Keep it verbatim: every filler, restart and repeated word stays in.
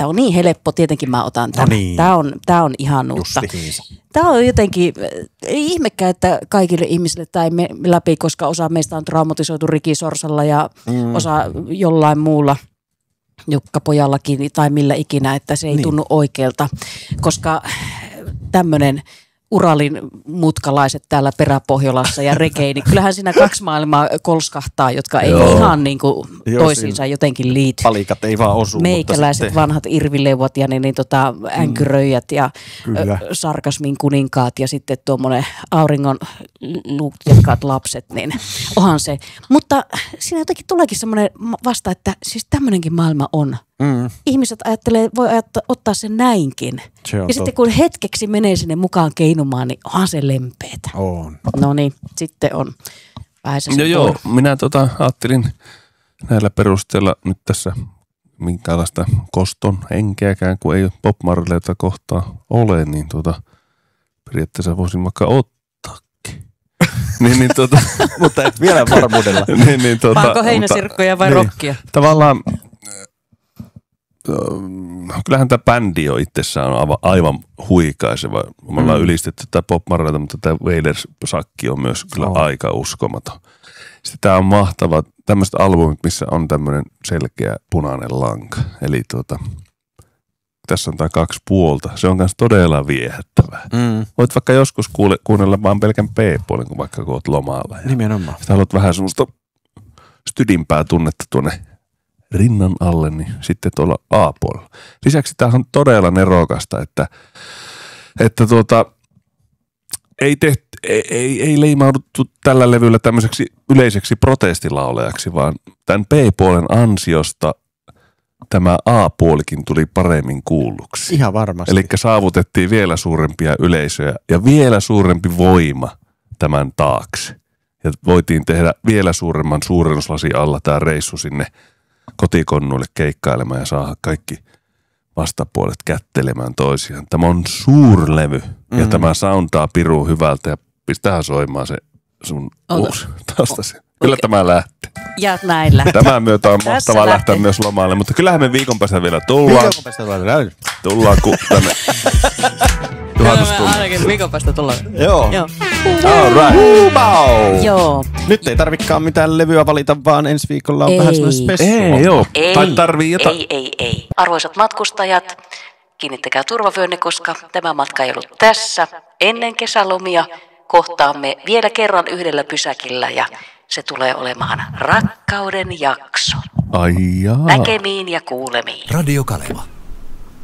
tämä on niin helppo, tietenkin mä otan tämän. No niin. Tämä on, tämä on ihan uutta. Tämä on jotenkin, ei ihmekään, että kaikille ihmisille tämä ei mene läpi, koska osa meistä on traumatisoitu rikisorsalla ja mm. osa jollain muulla Jukka-pojallakin tai millä ikinä, että se ei niin. tunnu oikealta, koska tämmöinen Uralin mutkalaiset täällä Peräpohjolassa ja reggae, niin kyllähän siinä kaksi maailmaa kolskahtaa, jotka ei Joo. ihan niin kuin toisiinsa jotenkin liity. Palikat ei vaan osu. Meikäläiset sitten vanhat irvileuvot ja niin, niin tota, änkyröijät ja Kyllä. sarkasmin kuninkaat ja sitten tuommoinen auringon luutjakkaat lapset, niin onhan se. Mutta siinä jotenkin tuleekin semmoinen vasta, että siis tämmöinenkin maailma on. Mm. Ihmiset ajattelee, voi ajattaa, ottaa sen näinkin. Se ja totta. Sitten kun hetkeksi menee sinne mukaan keinumaan, niin onhan se lempeetä. On. No niin, sitten on. Joo, joo, minä tota, ajattelin näillä perusteella nyt tässä minkäänlaista koston henkeäkään, kun ei Bob Marleyta kohtaa ole, niin tuota, periaatteessa voisin vaikka ottaakin. niin, niin, tota, mutta et vielä varmuudella. niin, niin, tota, Panko heinäsirkkoja vai niin, rockia? Tavallaan kyllähän tämä bändi on itsessään aivan, aivan huikaiseva. Me ollaan mm. ylistetty tätä Bob Marleyta, mutta tämä Wailers-sakki on myös kyllä oh. aika uskomaton. Sitten tämä on mahtava, tämmöiset albumit, missä on tämmöinen selkeä punainen lanka. Eli tuota, tässä on tämä kaksi puolta. Se on myös todella viehättävää. Mm. Voit vaikka joskus kuule, kuunnella vaan pelkän B-puolen, kun vaikka kun oot lomalla. Nimenomaan. Sitten haluat vähän semmoista stydimpää tunnetta tuonne rinnan alle, niin sitten tuolla A-puolella. Lisäksi tämähän on todella nerokasta, että, että tuota, ei, tehty, ei, ei, ei leimauduttu tällä levyllä tämmöiseksi yleiseksi protestilaulejaksi, vaan tämän B-puolen ansiosta tämä A-puolikin tuli paremmin kuulluksi. Ihan varmasti. Eli saavutettiin vielä suurempia yleisöjä ja vielä suurempi voima tämän taakse. Ja voitiin tehdä vielä suuremman suurennuslasi alla tämä reissu sinne kotikonnuille keikkailemaan ja saada kaikki vastapuolet kättelemään toisiaan. Tämä on suurlevy mm-hmm. ja tämä soundaa pirun hyvältä ja pistähän soimaan se sun Ota. uusi taustasi. Kyllä okay. Tämä lähtee. Ja näin lähtee. Tämän myötä on mahtavaa lähteä myös lomalle, mutta kyllähän me viikon päästä vielä tullaan. Viikon päästä tullaan. Tullaan ku tänne. Juhannustunti. Ainakin viikon päästä tullaan. Joo. Joo. All right. Wow. Joo. Nyt ei tarvikaan mitään levyä valita, vaan ensi viikolla on ei. vähän semmoinen spessu. Ei, joo. Ei, tai tarvii jotain. Ei, ei, ei. Arvoisat matkustajat, kiinnittäkää turvavyönne, koska tämä matka ei ollut tässä. Ennen kesälomia kohtaamme vielä kerran yhdellä pysäkillä ja se tulee olemaan rakkauden jakso. Ai jaa. Näkemiin ja kuulemiin. Radio Kaleva.